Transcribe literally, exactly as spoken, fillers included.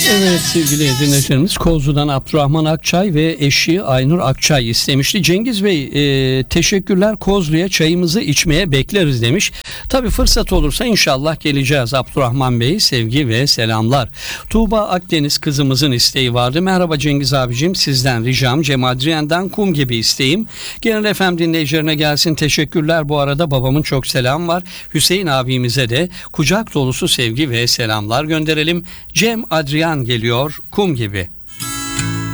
Evet sevgili dinleyicilerimiz, Kozlu'dan Abdurrahman Akçay ve eşi Aynur Akçay istemişti. Cengiz Bey e, teşekkürler, Kozlu'ya çayımızı içmeye bekleriz demiş. Tabi fırsat olursa inşallah geleceğiz Abdurrahman Bey, sevgi ve selamlar. Tuğba Akdeniz kızımızın isteği vardı. Merhaba Cengiz abicim, sizden ricam Cem Adrian'dan Kum Gibi isteğim. Genel F M dinleyicilerine gelsin, teşekkürler. Bu arada babamın çok selam var. Hüseyin abimize de kucak dolusu sevgi ve selamlar gönderelim. Cem Adrian geliyor, Kum Gibi.